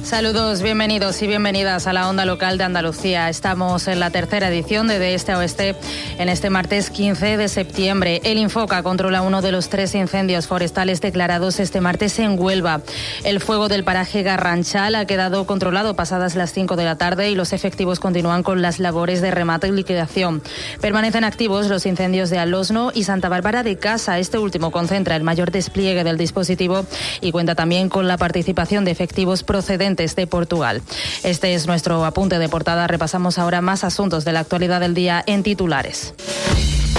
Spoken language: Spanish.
Saludos, bienvenidos y bienvenidas a la Onda Local de Andalucía. Estamos en la tercera edición de Este a Oeste en este martes 15 de septiembre. El Infoca controla uno de los 3 incendios forestales declarados este martes en Huelva. El fuego del paraje Garranchal ha quedado controlado pasadas las 5 de la tarde y los efectivos continúan con las labores de remate y liquidación. Permanecen activos los incendios de Alosno y Santa Bárbara de Casa. Este último concentra el mayor despliegue del dispositivo y cuenta también con la participación de efectivos procedentes de Portugal. Este es nuestro apunte de portada. Repasamos ahora más asuntos de la actualidad del día en titulares.